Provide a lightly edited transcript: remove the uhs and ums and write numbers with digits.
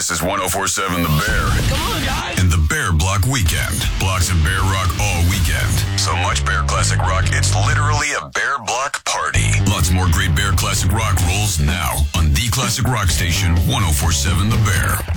This is 1047 The Bear. Come on, guys. And the Bear Block Weekend. Blocks of Bear Rock all weekend. So much Bear Classic Rock, it's literally a Bear Block party. Lots more great Bear Classic Rock rolls now on the Classic Rock Station, 1047 The Bear.